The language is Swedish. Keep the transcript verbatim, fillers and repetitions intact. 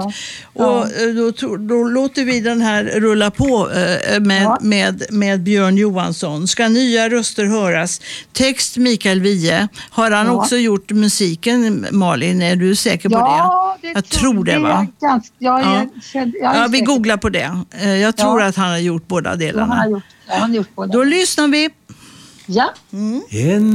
Och då, då låter vi den här rulla på med, ja. med, med Björn Johansson. Ska nya röster höras? Text Mikael Wiehe. Har han ja. också gjort musiken, Malin? Är du säker på ja, det? det? Jag tror, tror det, va? Jag ganska, jag, ja. jag, jag ja, vi googlar på det. Jag tror ja. att han har gjort båda delarna. Ja, han har gjort, ja, han har gjort båda. Då lyssnar vi. Ja. Mm.